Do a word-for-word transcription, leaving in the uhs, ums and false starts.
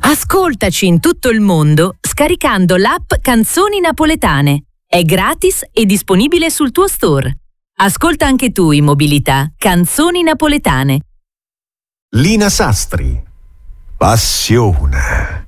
Ascoltaci in tutto il mondo scaricando l'app Canzoni Napoletane. È gratis e disponibile sul tuo store. Ascolta anche tu in mobilità Canzoni Napoletane. Lina Sastri. Passione.